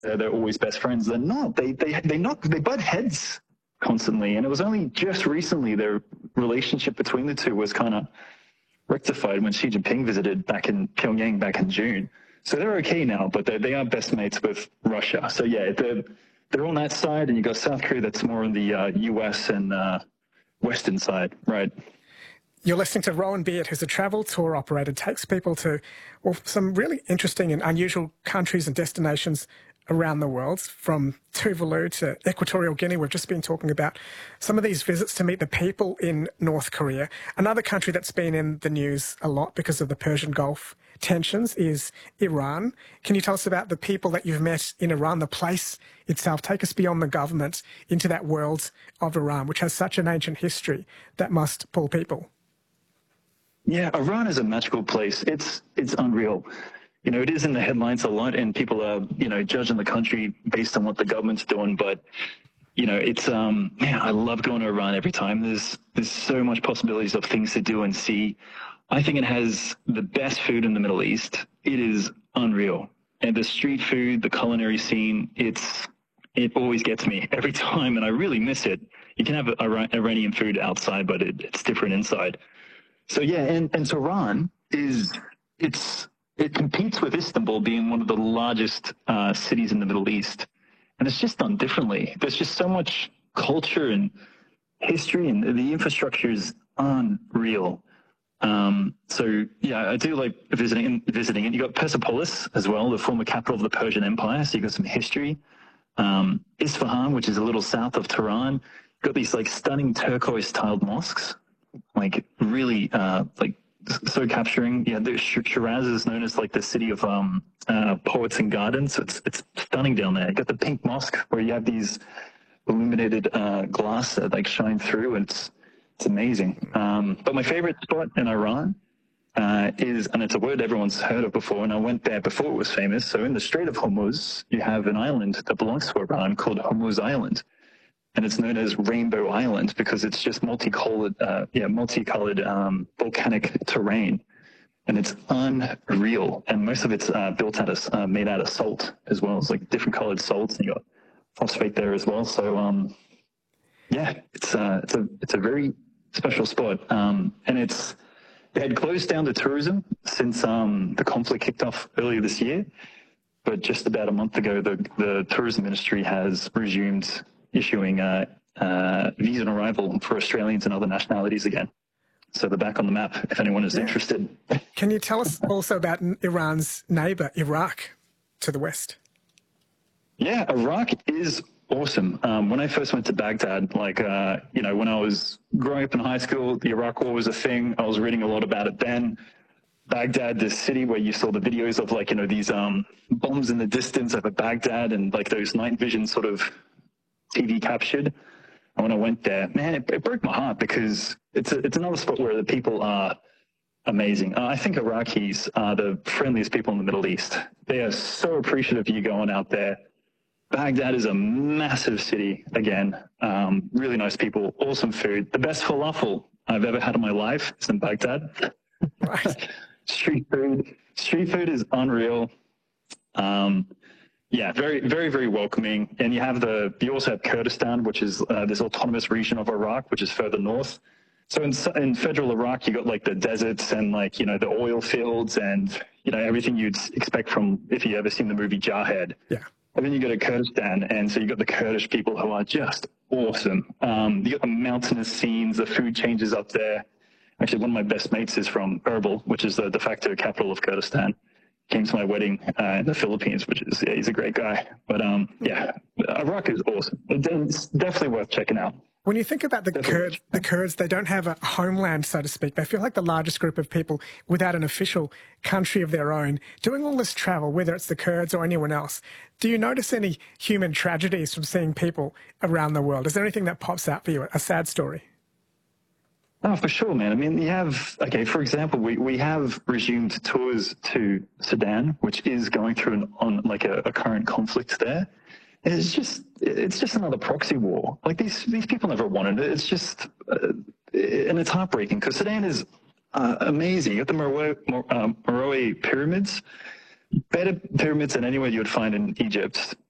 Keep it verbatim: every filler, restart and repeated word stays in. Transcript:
they're, they're always best friends. They're not. They they they knock they butt heads constantly, and it was only just recently their relationship between the two was kind of rectified when Xi Jinping visited back in Pyongyang back in June. So they're okay now, but they they are best mates with Russia. So yeah, they're they're on that side, and you got South Korea that's more on the uh, U S and uh, Western side, right? You're listening to Rowan Beard, who's a travel tour operator, takes people to well, some really interesting and unusual countries and destinations around the world, from Tuvalu to Equatorial Guinea. We've just been talking about some of these visits to meet the people in North Korea. Another country that's been in the news a lot because of the Persian Gulf tensions is Iran. Can you tell us about the people that you've met in Iran, the place itself? Take us beyond the government into that world of Iran, which has such an ancient history that must pull people. Yeah, Iran is a magical place. It's it's unreal. You know, it is in the headlines a lot, and people are, you know, judging the country based on what the government's doing. But, you know, it's, um, man, I love going to Iran every time. There's there's so much possibilities of things to do and see. I think it has the best food in the Middle East. It is unreal. And the street food, the culinary scene, it's it always gets me every time, and I really miss it. You can have Iranian food outside, but it, it's different inside. So yeah, and, and Tehran is, it's, it competes with Istanbul being one of the largest uh, cities in the Middle East. And it's just done differently. There's just so much culture and history, and the infrastructure is unreal. Um, so yeah, I do like visiting, visiting it. You got Persepolis as well, the former capital of the Persian Empire. So you got some history. Um, Isfahan, which is a little south of Tehran, you got these like stunning turquoise tiled mosques. Like really, uh, like so capturing. Yeah, the Shiraz is known as like the city of um, uh, poets and gardens. So it's it's stunning down there. You got the pink mosque where you have these illuminated uh, glass that like shine through. And it's it's amazing. Um, but my favorite spot in Iran uh, is, and it's a word everyone's heard of before, and I went there before it was famous. So in the Strait of Hormuz, you have an island that belongs to Iran called Hormuz Island. And it's known as Rainbow Island because it's just multicolored, uh, yeah, multicolored um, volcanic terrain, and it's unreal. And most of it's uh, built out of, uh, made out of salt as well. It's like different colored salts, and you got phosphate there as well. So, um, yeah, it's uh, it's a it's a very special spot, um, and it's it had closed down to tourism since um, the conflict kicked off earlier this year. But just about a month ago, the the tourism ministry has resumed issuing uh, uh, visa on arrival for Australians and other nationalities again. So they're back on the map if anyone is yeah. interested. Can you tell us also about Iran's neighbour, Iraq, to the west? Yeah, Iraq is awesome. Um, when I first went to Baghdad, like, uh, you know, when I was growing up in high school, the Iraq War was a thing. I was reading a lot about it then. Baghdad, this city where you saw the videos of, like, you know, these um, bombs in the distance over Baghdad and, like, those night vision sort of T V captured. And when I went there, man, it, it broke my heart because it's a, it's another spot where the people are amazing. Uh, I think Iraqis are the friendliest people in the Middle East. They are so appreciative of you going out there. Baghdad is a massive city, again. Um, really nice people, awesome food. The best falafel I've ever had in my life is in Baghdad. Right. Street food. Street food is unreal. Um, Yeah, very, very, very welcoming. And you have the, you also have Kurdistan, which is uh, this autonomous region of Iraq, which is further north. So in, in federal Iraq, you got like the deserts and like, you know, the oil fields and, you know, everything you'd expect from, if you ever seen the movie Jarhead. Yeah. And then you go to Kurdistan, and so you got the Kurdish people who are just awesome. Um, you got the mountainous scenes, the food changes up there. Actually, one of my best mates is from Erbil, which is the de facto capital of Kurdistan. Came to my wedding uh, in the Philippines, which is, yeah, he's a great guy. But um, yeah, Iraq is awesome. It's definitely worth checking out. When you think about the Kurds, the Kurds, they don't have a homeland, so to speak. They feel like the largest group of people without an official country of their own, doing all this travel, whether it's the Kurds or anyone else. Do you notice any human tragedies from seeing people around the world? Is there anything that pops out for you, a sad story? Oh, for sure, man. I mean, you have, okay, for example, we, we have resumed tours to Sudan, which is going through an, on like a, a current conflict there. And it's just, it's just another proxy war. Like these, these people never wanted it. It's just, uh, and it's heartbreaking because Sudan is uh, amazing. You got the Meroe, um, Meroe pyramids, better pyramids than anywhere you would find in Egypt.